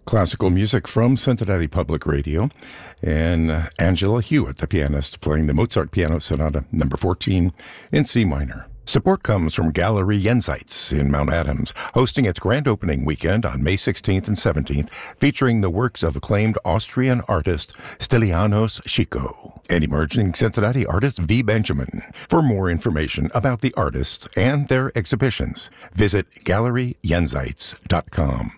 Classical music from Cincinnati Public Radio, and Angela Hewitt, the pianist, playing the Mozart Piano Sonata No. 14 in C minor. Support comes from Gallery Jenseits in Mount Adams, hosting its grand opening weekend on May 16th and 17th, featuring the works of acclaimed Austrian artist Stylianos Chico and emerging Cincinnati artist V. Benjamin. For more information about the artists and their exhibitions, visit GalleryJenseits.com.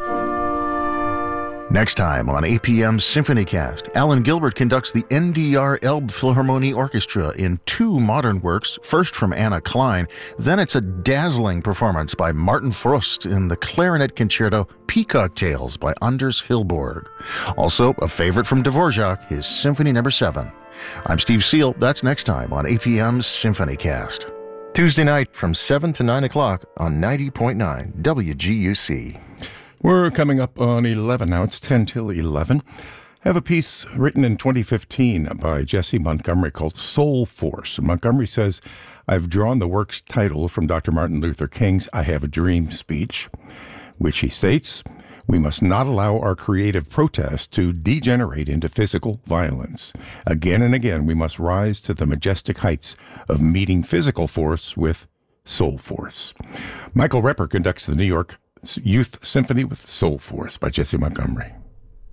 Next time on APM SymphonyCast, Alan Gilbert conducts the NDR Elbphilharmonie Orchestra in two modern works, first from Anna Klein, then it's a dazzling performance by Martin Frost in the clarinet concerto Peacock Tales by Anders Hillborg. Also, a favorite from Dvorak, his Symphony No. 7. I'm Steve Seal. That's next time on APM SymphonyCast. Tuesday night from 7 to 9 o'clock on 90.9 WGUC. We're coming up on 11 now. It's 10 till 11. I have a piece written in 2015 by Jesse Montgomery called Soul Force. Montgomery says, I've drawn the work's title from Dr. Martin Luther King's I Have a Dream speech, which he states, we must not allow our creative protest to degenerate into physical violence. Again and again, we must rise to the majestic heights of meeting physical force with soul force. Michael Repper conducts the New York Youth Symphony with Soul Force by Jesse Montgomery.